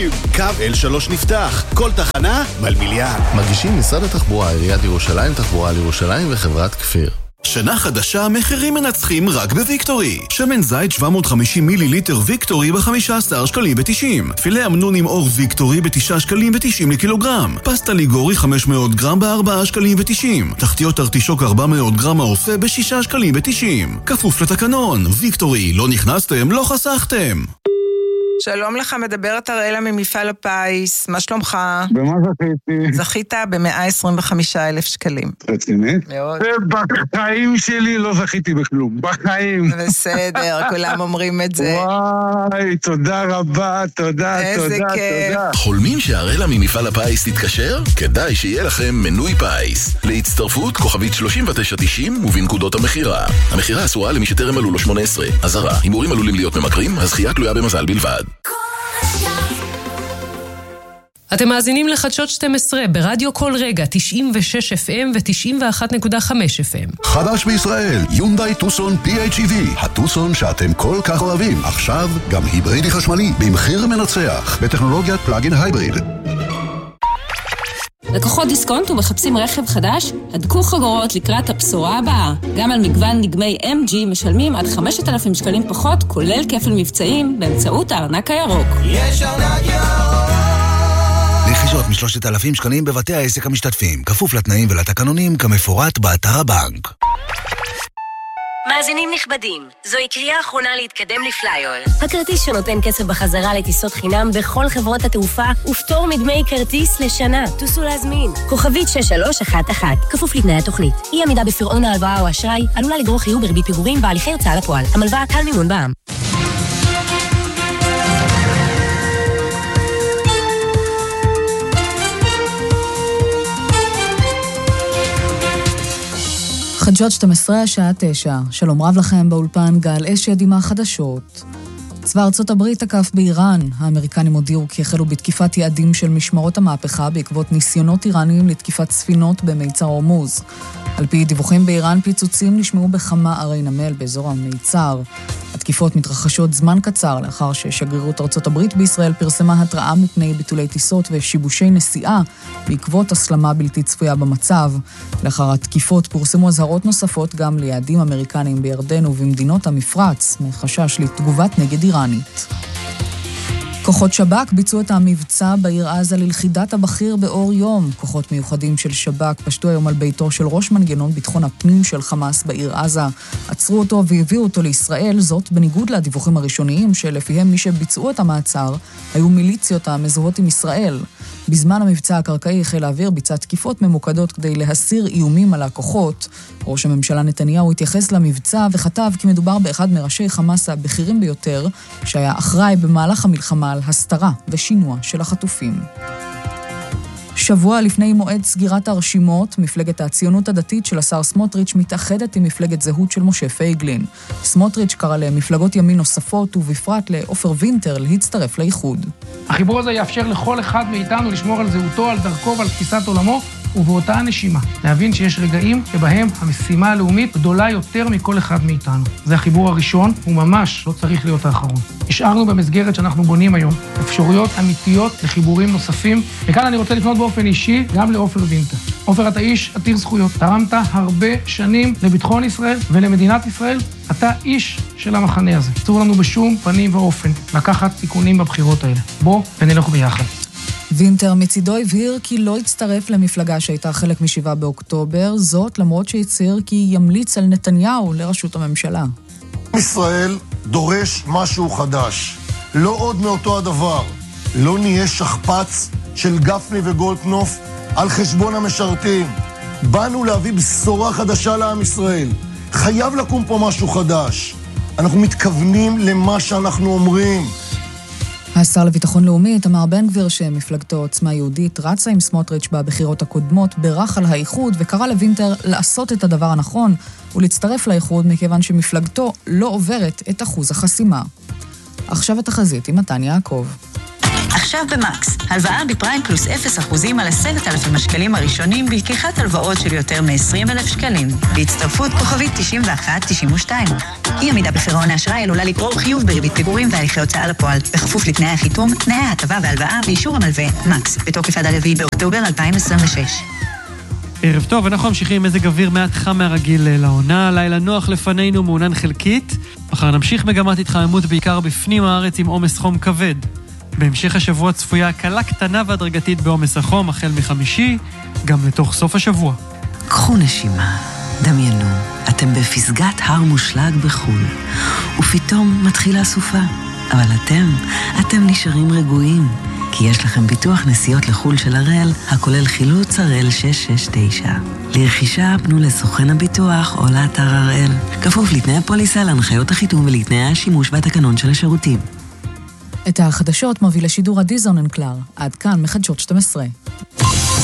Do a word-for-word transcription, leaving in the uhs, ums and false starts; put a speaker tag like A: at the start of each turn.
A: ושינויים. קו אל שלוש נפתח, כל תחנה מלמיליאן.
B: מגישים משרד התחבורה, עיריית ירושלים, תחבורה לירושלים וחברת כפיר.
C: שנה חדשה, מחירים מנצחים רק בוויקטורי. שמן זית שבע מאות וחמישים מיליליטר ויקטורי ב-חמישה עשר שקלים ו-תשעים. פילה אמנון עם אור ויקטורי ב-תשעה שקלים ו-תשעים לקילוגרם. פסטה ליגורי חמש מאות גרם ב-ארבעה שקלים ו-תשעים. תחתיות ארטישוק ארבע מאות גרם האופה ב-שישה שקלים ו-תשעים. כפוף לתקנון. ויקטורי, לא נכנסתם, לא חסכתם.
D: שלום לך, מדברת הראלה ממפעל הפיס, מה שלומך?
E: במה זכיתי?
D: זכית ב-מאה עשרים וחמישה אלף שקלים.
E: רצינית?
D: מאוד.
E: בחיים שלי לא זכיתי בכלום, בחיים.
D: בסדר, כולם אומרים את זה.
E: וואי, תודה רבה, תודה,
D: איזה
E: תודה,
D: כיף.
E: תודה.
C: חולמים שהראלה ממפעל הפיס תתקשר? כדאי שיהיה לכם מנוי פיס. להצטרפות כוכבית שלושים ותשע תשעים ובנקודות המחירה. המחירה אסורה למי שטרם מלאו לו שמונה עשרה. אזהרה, הימורים עלולים להיות ממכרים, הזכייה תלויה במזל בלבד.
F: אתם מאזינים לחדשות שתים עשרה ברדיו כל רגע תשעים ושש אף אם ו-תשעים ואחת נקודה חמש אף אם.
G: חדש בישראל, יונדאי טוסון פי אייץ' אי וי, הטוסון שאתם כל כך אוהבים. עכשיו גם היברידי חשמלי במחיר מנצח בטכנולוגיית פלאגין הייבריד.
H: לקוחות דיסקונט ומחפשים רכב חדש? הדקו חגורות לקראת הבשורה הבאה. גם על מגוון דגמי אם ג'י משלמים עד חמשת אלפים שקלים פחות, כולל כפל מבצעים באמצעות הארנק הירוק.
I: יש ארנק ירוק! רכישות משלושת אלפים שקלים בבתי העסק המשתתפים, כפוף לתנאים ולתקנונים כמפורט באתר הבנק.
J: מאזינים נכבדים, זוהי קריאה אחרונה להתקדם לפלייר. הכרטיס שנותן כסף בחזרה לטיסות חינם בכל חברות התעופה ופטור מדמי כרטיס לשנה. תוסו להזמין. כוכבית שש שלוש אחת אחת, כפוף לתנאי התוכנית. אי עמידה בפירעון ההלוואה או אשראי עלולה לגרור חיוב בריבית פיגורים בהליכי הוצאה לפועל. המלוואה קל מימון בע"מ.
K: חדשות שתים עשרה, השעה תשע. שלום רב לכם באולפן גל אשד עם החדשות. צבא ארצות הברית תקף באיראן. האמריקנים הודיעו כי החלו בתקיפת יעדים של משמרות המהפכה בעקבות ניסיונות איראניים לתקיפת ספינות במיצר הורמוז. על פי דיווחים באיראן, פיצוצים נשמעו בכמה ערי נמל באזור המיצר. התקיפות מתרחשות זמן קצר לאחר ששגרירות ארצות הברית בישראל פרסמה התראה מפני ביטולי טיסות ושיבושי נסיעה בעקבות הסלמה בלתי צפויה במצב. לאחר התקיפות פורסמו אזהרות נוספות גם ליעדים אמריקניים בירדן ובמדינות המפרץ, מחשש לתגובת נגד איראנית. כוחות שב"כ ביצעו את המבצע בעיר עזה ללכידת הבכיר באור יום. כוחות מיוחדים של שב"כ פשטו היום על ביתו של ראש מנגנון ביטחון הפנים של חמאס בעיר עזה. עצרו אותו והביאו אותו לישראל, זאת בניגוד לדיווחים הראשוניים שלפיהם מי שביצעו את המעצר היו מיליציות המזוהות עם ישראל. בזמן המבצע הקרקעי חיל האוויר ביצע תקיפות ממוקדות כדי להסיר איומים על הכוחות. ראש הממשלה נתניהו התייחס למבצע וכתב כי מדובר באחד מראשי חמאס הבכירים ביותר שהיה אחראי במהלך המלחמה על הסתרה ושינוע של החטופים. שבוע לפני מועד סגירת הרשימות, מפלגת הציונות הדתית של השר סמוטריץ' מתאחדת עם מפלגת זהות של משה פייגלין. סמוטריץ' קרא למפלגות ימין נוספות ובפרט לאופר וינטר להצטרף לאיחוד.
L: החיבור הזה יאפשר לכל אחד מאיתנו לשמור על זהותו, על דרכו ועל תפיסת עולמו, ובאותה הנשימה להבין שיש רגעים שבהם המשימה הלאומית גדולה יותר מכל אחד מאיתנו. זה החיבור הראשון, הוא ממש לא צריך להיות האחרון. השארנו במסגרת שאנחנו בונים היום אפשרויות אמיתיות לחיבורים נוספים, וכאן אני רוצה לפנות באופן אישי גם לאופר וינטר. אופר, אתה איש עתיר זכויות, תרמת הרבה שנים לביטחון ישראל ולמדינת ישראל, אתה איש של המחנה הזה. אסור לנו בשום פנים ואופן לקחת תיקונים בבחירות האלה. בוא ונלך ביחד.
K: וינטר מצידו הבהיר כי לא יצטרף למפלגה שהייתה חלק משבעה באוקטובר, זאת למרות שהצהיר כי ימליץ על נתניהו לראשות הממשלה.
M: ישראל דורש משהו חדש, לא עוד מאותו הדבר. לא נהיה שכפץ של גפני וגולדקנופ על חשבון המשרתים. באנו להביא בשורה חדשה לעם ישראל. חייב לקום פה משהו חדש. אנחנו מתכוונים למה שאנחנו אומרים.
K: השר לביטחון לאומי, תמר בן גביר, שמפלגתו עוצמה יהודית רצה עם סמוטריץ' בבחירות הקודמות, ברח על האיחוד וקרא לוינטר לעשות את הדבר הנכון ולהצטרף לאיחוד מכיוון שמפלגתו לא עוברת את אחוז החסימה. עכשיו התחזית עם מתן יעקב.
N: עכשיו במקס, הלוואה בפריים פלוס אפס אחוזים על עשרת אלפים השקלים הראשונים בלקיחת הלוואות של יותר מ-עשרים אלף שקלים. בהצטרפות כוכבית תשעים ואחת תשעים ושתיים. אי עמידה בפירעון האשראי עלולה לגרור חיוב בריבית פיגורים והליכי הוצאה לפועל, בכפוף לתנאי החיתום, תנאי ההטבה והלוואה ואישור המלווה. מקס, בתוקף עד הרביעי באוקטובר אלפיים עשרים ושש.
O: ערב טוב, אנחנו ממשיכים עם מזג אוויר מעט חם מהרגיל לעונה, לילה נוח לפנינו מעונן חלקית, מחר נמשיך מגמת התחממות בעיקר בפנים הארץ עם עומס חום כבד. בהמשך השבוע צפויה הקלה קטנה והדרגתית בעומס החום החל מחמישי, גם לתוך סוף השבוע.
P: קחו נשימה, דמיינו, אתם בפסגת הר מושלג בחול, ופתאום מתחילה סופה, אבל אתם, אתם נשארים רגועים. כי יש לכם ביטוח נסיעות לחול של הראל, הכולל חילוץ הראל שש שש תשע. לרכישה פנו לסוכן הביטוח או לאתר הראל. כפוף לתנאי הפוליסה, להנחיות החיתום ולתנאי השימוש והתקנון של השירותים.
K: את החדשות מוביל לשידור עדי זוננקלר. עד כאן מחדשות שתים עשרה.